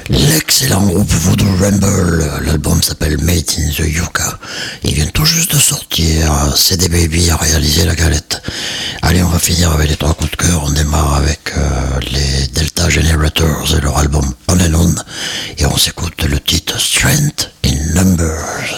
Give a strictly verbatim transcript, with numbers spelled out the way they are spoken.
L'excellent groupe Voodoo Ramble, l'album s'appelle Made in the Yucca. Il vient tout juste de sortir, C D Baby a réalisé la galette. Allez, on va finir avec les trois coups de cœur, on démarre avec euh, les Delta Generators et leur